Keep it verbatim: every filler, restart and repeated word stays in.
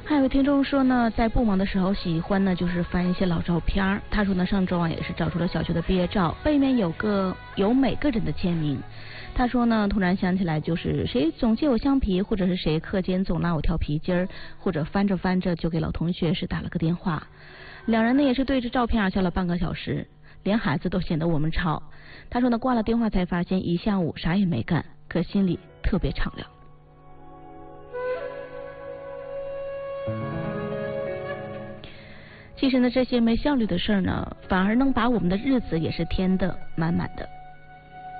还有听众说呢，在不忙的时候喜欢呢就是翻一些老照片。他说呢，上周啊也是找出了小学的毕业照，背面有个有每个人的签名。他说呢，突然想起来，就是谁总借我橡皮，或者是谁课间总拉我跳皮筋儿，或者翻着翻着就给老同学是打了个电话。两人呢也是对着照片啊笑了半个小时，连孩子都显得我们吵。他说呢，挂了电话才发现一下午啥也没干，可心里特别敞亮。其实呢，这些没效率的事儿呢，反而能把我们的日子也是填得满满的。